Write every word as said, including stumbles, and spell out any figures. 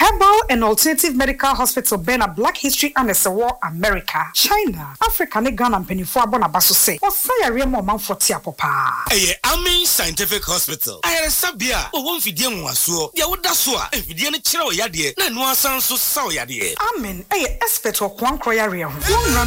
Herbal and Alternative Medical Hospital Bena Black History and War America, China, Africa ne Ghana penifo abona baso se. Osaya remo manfoti apopa. Eh, Amen Scientific Hospital. Ayere sabia, o won fidie nwaso. Dia woda so a, fidie ne kire o yade, na no asan so sa o yade. Amen, eh expert o kwankro yare ho.